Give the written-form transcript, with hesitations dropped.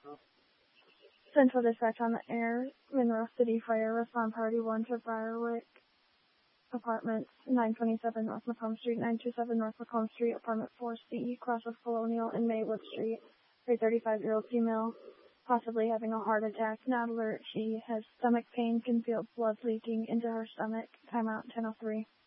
Central Dispatch on the air. Monroe City Fire Respond Party 1 to Briarwick Apartments, 927 North Macomb Street, 927 North Macomb Street, Apartment 4C, cross of Colonial and Maywood Street. A 35-year-old female, possibly having a heart attack. Not alert. She has stomach pain, can feel blood leaking into her stomach. Timeout 10:03.